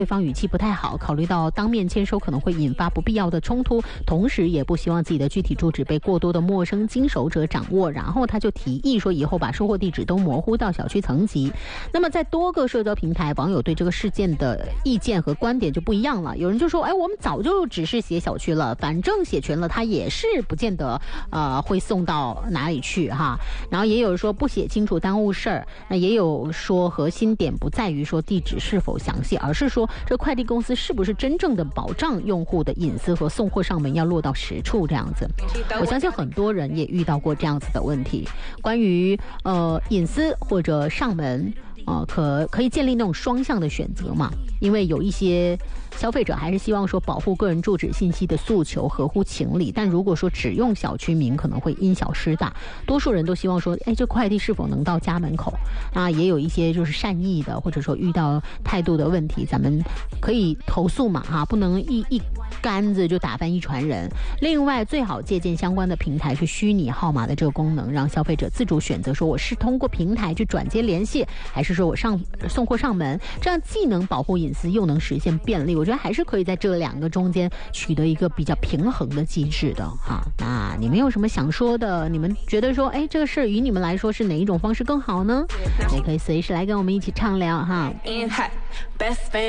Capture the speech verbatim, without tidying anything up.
对方语气不太好，考虑到当面签收可能会引发不必要的冲突，同时也不希望自己的具体住址被过多的陌生经手者掌握，然后他就提议说以后把收货地址都模糊到小区层级。那么在多个社交平台，网友对这个事件的意见和观点就不一样了。有人就说，哎，我们早就只是写小区了，反正写全了他也是不见得呃会送到哪里去哈。然后也有人说不写清楚耽误事儿，那也有说核心点不在于说地址是否详细，而是说这快递公司是不是真正的保障用户的隐私和送货上门要落到实处这样子。我相信很多人也遇到过这样子的问题，关于呃隐私或者上门呃可可以建立那种双向的选择嘛，因为有一些消费者还是希望说保护个人住址信息的诉求合乎情理，但如果说只用小区名可能会因小失大，多数人都希望说，哎，这快递是否能到家门口啊？也有一些就是善意的，或者说遇到态度的问题，咱们可以投诉嘛哈，不能一一竿子就打翻一船人。另外，最好借鉴相关的平台去虚拟号码的这个功能，让消费者自主选择说我是通过平台去转接联系，还是说我上送货上门，这样既能保护隐私又能实现便利。我觉得还是可以在这两个中间取得一个比较平衡的机制的哈。那你们有什么想说的？你们觉得说，哎，这个事儿于你们来说是哪一种方式更好呢？也可以随时来跟我们一起畅聊哈。